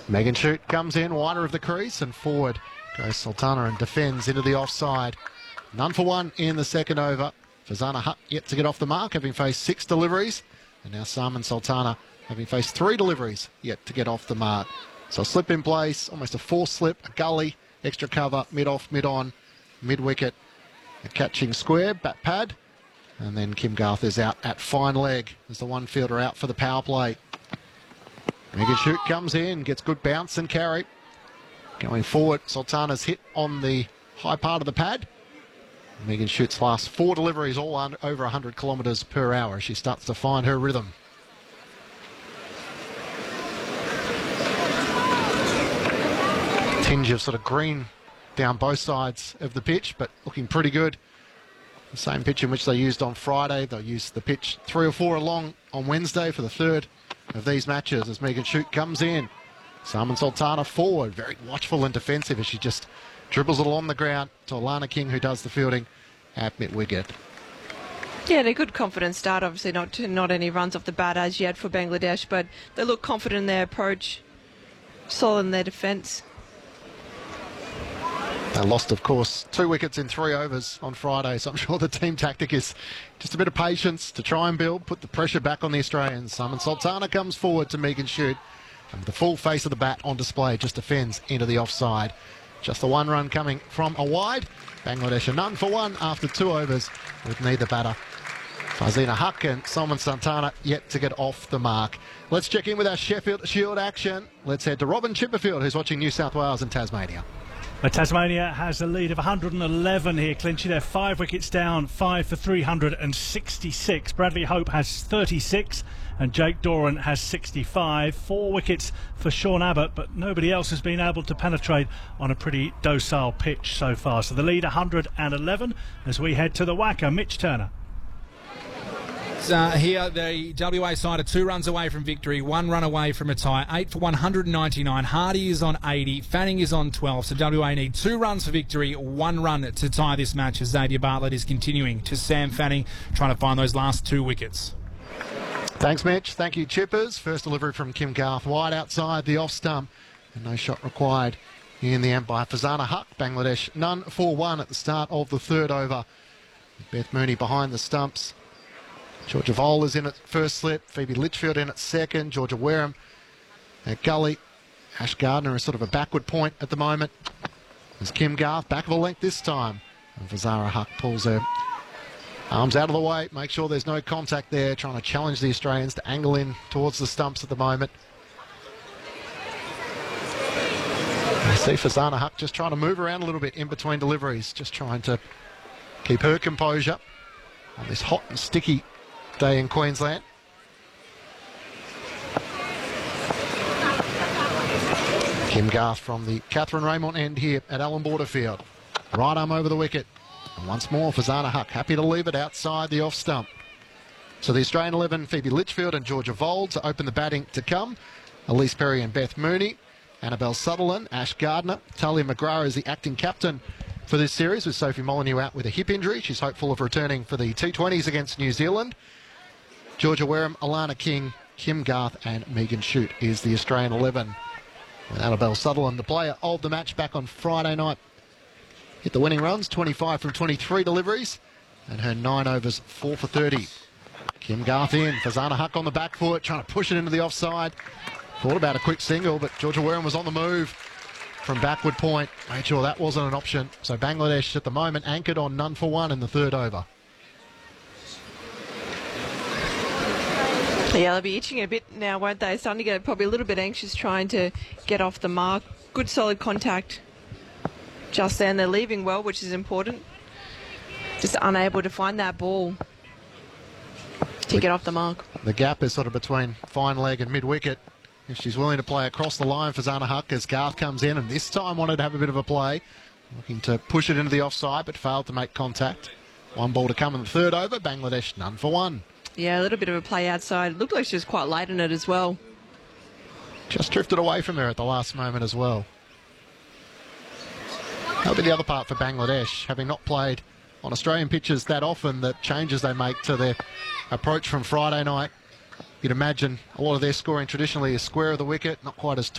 Megan Shute comes in, wider of the crease, and forward goes Sultana and defends into the offside. None for one in the second over. Fazana Huck yet to get off the mark, having faced 6 deliveries. And now Saman Sultana having faced 3 deliveries yet to get off the mark. So a slip in place, almost a forced slip, a gully, extra cover, mid-off, mid-on, mid-wicket. A catching square, bat pad. And then Kim Garth is out at fine leg as the one fielder out for the power play. Megan Shute comes in, gets good bounce and carry. Going forward, Sultana's hit on the high part of the pad. Megan Shute's last 4 deliveries, all over 100 kilometres per hour. She starts to find her rhythm. Tinge of sort of green down both sides of the pitch, but looking pretty good. The same pitch in which they used on Friday. They'll use the pitch 3 or 4 along on Wednesday for the third of these matches as Megan Shute comes in. Saman Sultana forward, very watchful and defensive as she just dribbles it along the ground to Alana King, who does the fielding at mid-wicket. Yeah, and a good confident start. Obviously not any runs off the bat as yet for Bangladesh, but they look confident in their approach, solid in their defence. They lost, of course, 2 wickets in 3 overs on Friday, so I'm sure the team tactic is just a bit of patience to try and build, put the pressure back on the Australians. Saman Sultana comes forward to Megan Shute, and with the full face of the bat on display, just defends into the offside. Just the 1 run coming from a wide. Bangladesh are none for 1 after 2 overs with neither batter. Fazina Huck and Saman Sultana yet to get off the mark. Let's check in with our Sheffield Shield action. Let's head to Robin Chipperfield, who's watching New South Wales and Tasmania. Tasmania has a lead of 111 here, clinching. They're 5 wickets down, 5 for 366. Bradley Hope has 36 and Jake Doran has 65. 4 wickets for Sean Abbott, but nobody else has been able to penetrate on a pretty docile pitch so far. So the lead 111 as we head to the WACA. Mitch Turner. Here, the WA side are 2 runs away from victory, 1 run away from a tie, 8 for 199. Hardy is on 80, Fanning is on 12, so WA need 2 runs for victory, 1 run to tie this match as Xavier Bartlett is continuing to Sam Fanning, trying to find those last 2 wickets. Thanks, Mitch. Thank you, Chippers. First delivery from Kim Garth, wide outside the off stump, and no shot required in the end by Fazana Huck. Bangladesh none for 1 at the start of the 3rd over. Beth Mooney behind the stumps. Georgia Vole is in at first slip, Phoebe Litchfield in at second, Georgia Wareham at gully. Ash Gardner is sort of a backward point at the moment. There's Kim Garth, back of a length this time. And Fazana Huck pulls her arms out of the way, make sure there's no contact there, trying to challenge the Australians to angle in towards the stumps at the moment. I see Fazana Huck just trying to move around a little bit in between deliveries, just trying to keep her composure on this hot and sticky day in Queensland. Kim Garth from the Catherine Raymond end here at Allan Border Field. Right arm over the wicket. And once more, Fazana Huck happy to leave it outside the off stump. So the Australian 11, Phoebe Litchfield and Georgia Vole to open the batting to come. Elise Perry and Beth Mooney. Annabelle Sutherland, Ash Gardner. Talia McGrath is the acting captain for this series, with Sophie Molyneux out with a hip injury. She's hopeful of returning for the T20s against New Zealand. Georgia Wareham, Alana King, Kim Garth and Megan Shute is the Australian 11. With Annabelle Sutherland, the player of the match back on Friday night, hit the winning runs, 25 from 23 deliveries, and her 9 overs, 4 for 30. Kim Garth in, Fazana Huck on the back foot, trying to push it into the offside. Thought about a quick single, but Georgia Wareham was on the move from backward point. Made sure that wasn't an option. So Bangladesh at the moment anchored on none for 1 in the 3rd over. Yeah, they'll be itching a bit now, won't they? Starting to get probably a little bit anxious trying to get off the mark. Good solid contact just then. They're leaving well, which is important. Just unable to find that ball to get off the mark. The gap is sort of between fine leg and mid-wicket. If she's willing to play across the line for Fazana Huck as Garth comes in, and this time wanted to have a bit of a play. Looking to push it into the offside, but failed to make contact. 1 ball to come in the 3rd over. Bangladesh none for 1. Yeah, a little bit of a play outside. Looked like she was quite late in it as well. Just drifted away from her at the last moment as well. That'll be the other part for Bangladesh, having not played on Australian pitches that often. The changes they make to their approach from Friday night. You'd imagine a lot of their scoring traditionally is square of the wicket, not quite as